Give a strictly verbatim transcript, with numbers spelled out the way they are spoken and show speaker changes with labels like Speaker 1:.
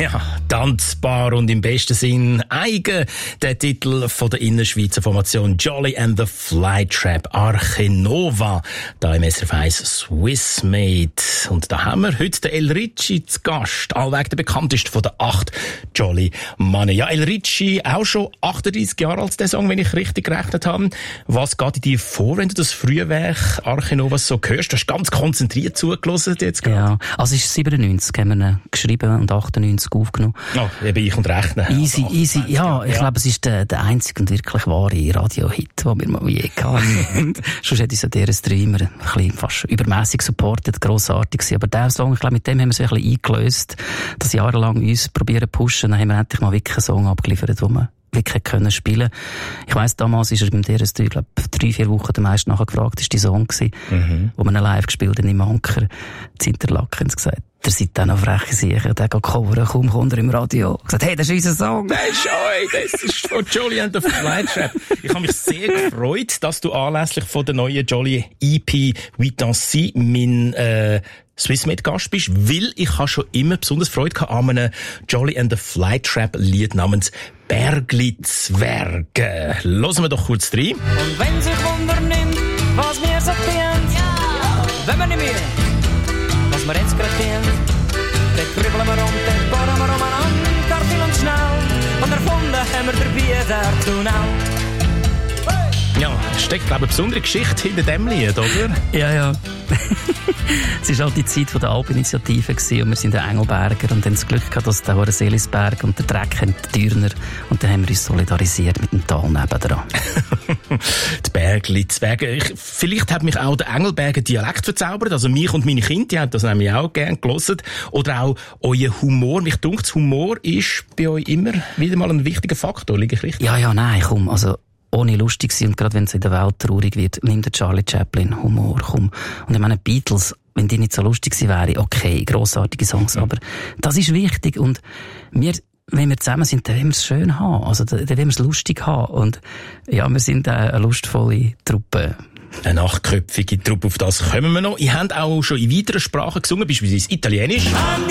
Speaker 1: Ja, tanzbar und im besten Sinn eigen. Der Titel von der Innerschweizer Formation Jolly and the Flytrap Arche Nova. Da im S R F eins Swiss Made. Und da haben wir heute den El Ricci zu Gast. Allweg der bekannteste von den acht Jolly Mannen. Ja, El Ricci, auch schon achtunddreissig Jahre alt, der Song, wenn ich richtig gerechnet habe. Was geht in dir vor, wenn du das frühe Werk Arche Nova so hörst? Du hast ganz konzentriert zugelassen jetzt gerade.
Speaker 2: Ja, also es ist siebenundneunzig, haben wir geschrieben und achtundneunzig aufgenommen.
Speaker 1: Ja, oh, eben ich und rechnen.
Speaker 2: Easy, also easy. Ja, ich ja. glaube, es ist der, der einzige und wirklich wahre Radio-Hit, den wir mal je hatten. Sonst hätte ich so der Streamer ein bisschen fast übermässig supportet, grossartig gewesen. Aber der Song, ich glaube, mit dem haben wir so ein bisschen eingelöst, dass jahrelang uns probieren pushen, dann haben wir endlich mal wirklich einen Song abgeliefert, wo wir wirklich können spielen. Ich weiss, damals ist er beim D R S drei, glaube drei, vier Wochen der meist nachher gefragt, ist die Song gewesen, mhm. wo wir live gespielt haben im Anker, in Interlaken, haben sie gesagt, der seid dann noch freche Sicher, der geht coveren, kaum kommt er im Radio. Gesagt, hey, das ist unser Song.
Speaker 1: Das ist euch, das ist von Jolly and the Flytrap. Ich habe mich sehr gefreut, dass du anlässlich von der neuen Jolly E P «We Dansent» mein, äh, Swissmade-Gast bist, weil ich habe schon immer besonders Freude gehabt an einem Jolly and the Flytrap-Lied namens «Bergli Zwerge». Hören wir doch kurz rein.
Speaker 3: Und wenn sich Wunder nimmt, was wir so tun, ja. Wenn wir nicht mehr, was wir jetzt gerade tun, dann kribbeln wir um, dann bohren wir umeinander, Kartel und schnell, und erfunden haben wir dabei der Tunnel.
Speaker 1: Ja, steckt, glaube ich, eine besondere Geschichte hinter dem Lied, oder?
Speaker 2: Ja, ja. Es war halt die Zeit der Alpinitiative und wir sind der Engelberger und haben das Glück gehabt, dass der Hoher Seelisberg und der Dreck haben die Dürner und dann haben wir uns solidarisiert mit dem Tal nebendran.
Speaker 1: Die Bergli Zwerge. Vielleicht hat mich auch der Engelberger Dialekt verzaubert, also mich und meine Kinder, die haben das nämlich auch gerne gehört. Oder auch euer Humor. Mich dunkt, Humor ist bei euch immer wieder mal ein wichtiger Faktor, liege ich richtig?
Speaker 2: Ja, ja, nein, komm, also ohne lustig sein und gerade wenn es in der Welt traurig wird, nimmt der Charlie Chaplin Humor, komm. Und ich meine, Beatles, wenn die nicht so lustig sie wären, okay, grossartige Songs, mhm. aber das ist wichtig und wir, wenn wir zusammen sind, dann wollen wir es schön haben, also dann wollen wir es lustig haben und ja, wir sind eine lustvolle Truppe.
Speaker 1: Eine achtköpfige Truppe, auf das kommen wir noch. Ihr habt auch schon in weiteren Sprachen gesungen, beispielsweise Italienisch.